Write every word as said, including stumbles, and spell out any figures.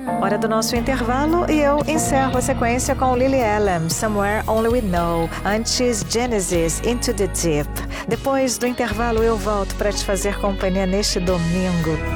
Hora do nosso intervalo e eu encerro a sequência com Lily Allen, Somewhere Only We Know. Antes, Genesis, Into the Deep. Depois do intervalo eu volto para te fazer companhia neste domingo.